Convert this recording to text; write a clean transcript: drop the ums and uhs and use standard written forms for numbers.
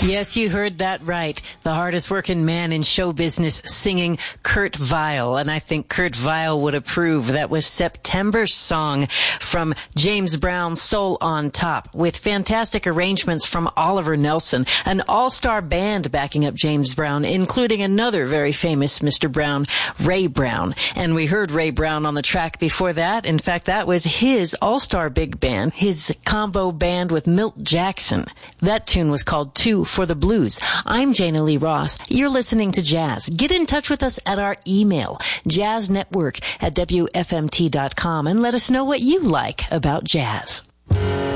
Yes, you heard that right. The hardest working man in show business singing Kurt Weill. And I think Kurt Weill would approve. That was September's song from James Brown's Soul on Top, with fantastic arrangements from Oliver Nelson, an all-star band backing up James Brown, including another very famous Mr. Brown, Ray Brown. And we heard Ray Brown on the track before that. In fact, that was his all-star big band, his combo band with Milt Jackson. That tune was called Two for the Blues. I'm Jana Lee Ross. You're listening to Jazz. Get in touch with us at our email, jazznetwork@wfmt.com, and let us know what you like about jazz.